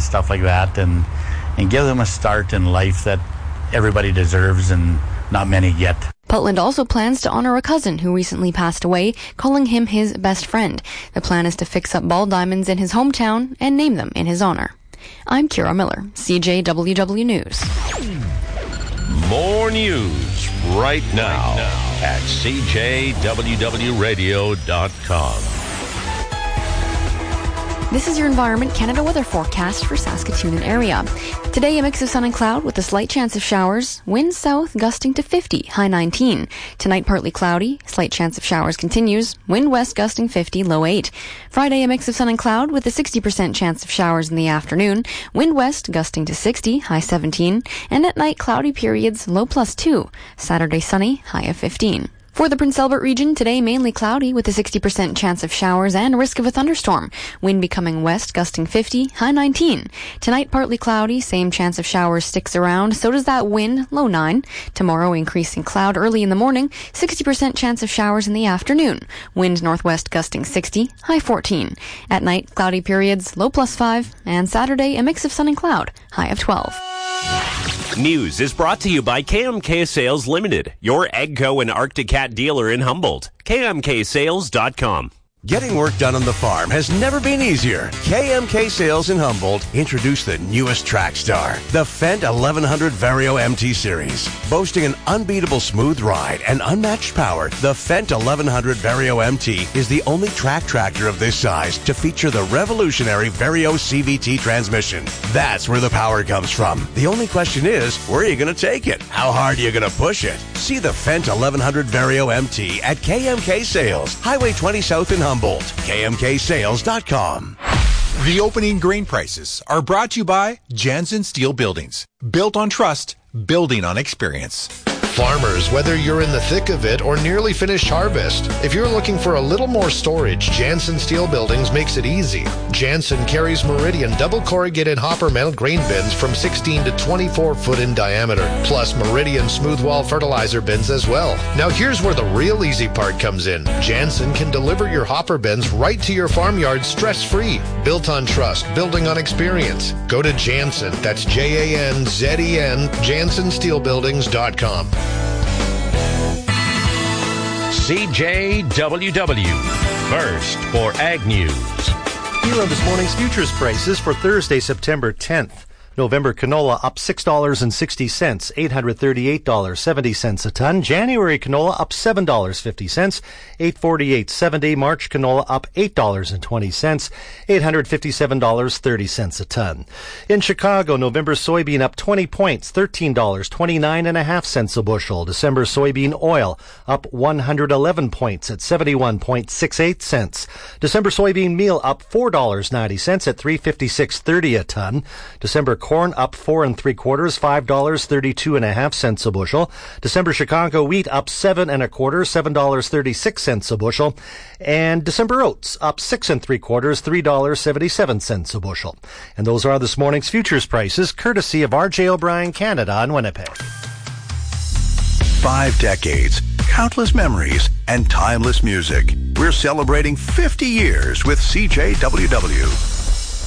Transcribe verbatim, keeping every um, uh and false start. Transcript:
stuff like that, and and give them a start in life that everybody deserves and not many get. Putland also plans to honor a cousin who recently passed away, calling him his best friend. The plan is to fix up ball diamonds in his hometown and name them in his honor. I'm Kira Miller, C J W W News. More news right now at C J W W radio dot com. This is your Environment Canada weather forecast for Saskatoon and area. Today, a mix of sun and cloud with a slight chance of showers. Wind south gusting to fifty, high nineteen. Tonight, partly cloudy. Slight chance of showers continues. Wind west gusting fifty, low eight. Friday, a mix of sun and cloud with a sixty percent chance of showers in the afternoon. Wind west gusting to sixty, high seventeen. And at night, cloudy periods, low plus two. Saturday, sunny, high of fifteen. For the Prince Albert region, today mainly cloudy with a sixty percent chance of showers and a risk of a thunderstorm. Wind becoming west, gusting fifty, high nineteen. Tonight, partly cloudy, same chance of showers sticks around. So does that wind, low nine. Tomorrow, increasing cloud early in the morning, sixty percent chance of showers in the afternoon. Wind northwest gusting sixty, high fourteen. At night, cloudy periods, low plus five. And Saturday, a mix of sun and cloud, high of twelve. News is brought to you by K M K Sales Limited, your AGCO and Arctic Cat dealer in Humboldt. K M K sales dot com. Getting work done on the farm has never been easier. K M K Sales in Humboldt introduced the newest track star, the Fendt eleven hundred Vario M T Series. Boasting an unbeatable smooth ride and unmatched power, the Fendt eleven hundred Vario M T is the only track tractor of this size to feature the revolutionary Vario C V T transmission. That's where the power comes from. The only question is, where are you going to take it? How hard are you going to push it? See the Fendt eleven hundred Vario M T at K M K Sales, Highway twenty South in Humboldt. Humboldt, K M K sales dot com. The opening grain prices are brought to you by Jansen Steel Buildings. Built on trust, building on experience. Farmers, whether you're in the thick of it or nearly finished harvest, if you're looking for a little more storage, Jansen Steel Buildings makes it easy. Jansen carries Meridian double corrugated hopper mount grain bins from sixteen to twenty-four foot in diameter, plus Meridian smooth wall fertilizer bins as well. Now here's where the real easy part comes in. Jansen can deliver your hopper bins right to your farmyard stress-free. Built on trust, building on experience. Go to Jansen, that's J A N Z E N, jansen steel buildings dot com. C J W W, first for Ag News. Here are this morning's futures prices for Thursday, September tenth. November canola up six dollars and sixty cents, eight hundred thirty-eight dollars and seventy cents a ton. January canola up seven dollars and fifty cents, eight forty-eight seventy. March canola up eight dollars and twenty cents, eight hundred fifty-seven dollars and thirty cents a ton. In Chicago, November soybean up twenty points, thirteen dollars and twenty-nine and a half cents a bushel. December soybean oil up one hundred eleven points at seventy-one dollars and sixty-eight cents. December soybean meal up four dollars and ninety cents at three fifty-six thirty a ton. December corn up four and three quarters, five dollars and thirty-two and a half cents a bushel. December Chicago wheat up seven and a quarter, seven dollars and thirty-six cents a bushel. And December oats up six and three quarters, three dollars and seventy-seven cents a bushel. And those are this morning's futures prices, courtesy of R J O'Brien Canada in Winnipeg. Five decades, countless memories, and timeless music. We're celebrating fifty years with C J W W.